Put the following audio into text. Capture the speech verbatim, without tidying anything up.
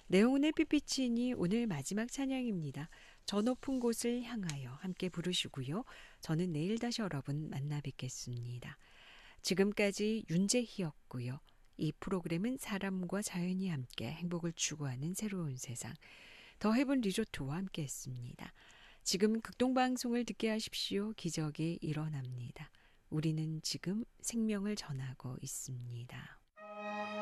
내용은 햇빛이니 오늘 마지막 찬양입니다. 저 높은 곳을 향하여 함께 부르시고요. 저는 내일 다시 여러분 만나 뵙겠습니다. 지금까지 윤재희였고요. 이 프로그램은 사람과 자연이 함께 행복을 추구하는 새로운 세상 더 헤븐 리조트와 함께했습니다. 지금 극동방송을 듣게 하십시오. 기적이 일어납니다. 우리는 지금 생명을 전하고 있습니다.